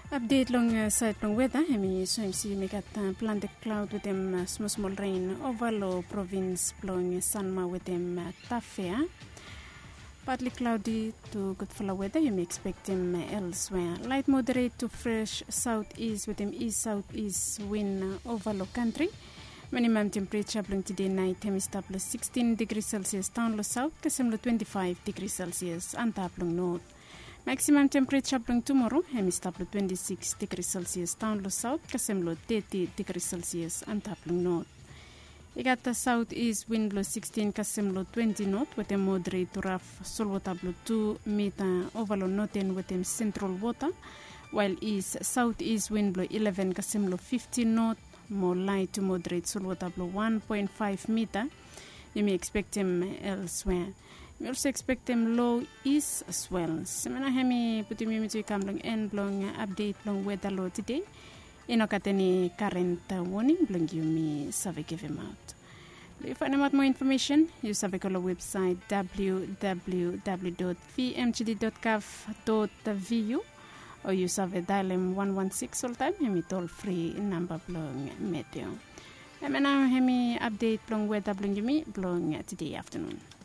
Update long side long weather. Hemi so MC make at planted cloud with them small rain over low province blowing sunma with them Tafea. Partly cloudy to good full weather. You may expect them elsewhere. Light moderate to fresh southeast with them east southeast wind over low country. Minimum temperature blowing today night hemister plus 16 degrees Celsius down low south, Kasemlo 25 degrees Celsius and taplong north. Maximum temperature blowing tomorrow hemister plus 26 degrees Celsius down low south, Kasemlo 30 degrees Celsius and taplong north. Igata southeast wind blow 16 Kasemlo 20 north with a moderate to rough saltwater blow 2 meter overload northern with them central water, while east southeast wind blow 11 Kasemlo 15 north, more light to moderate saltwater blow 1.5 meter. You may expect them elsewhere. We also expect them low east as well. Semana hemi puti mi to come long end long update long weather low today. Inokateni current warning long you me save give him out. If you find out more information, you save our website www.vmgd.gov.vu or you save dial 116 all time hemi toll free number blong meteo. Hemi update long weather blong you me blong today afternoon.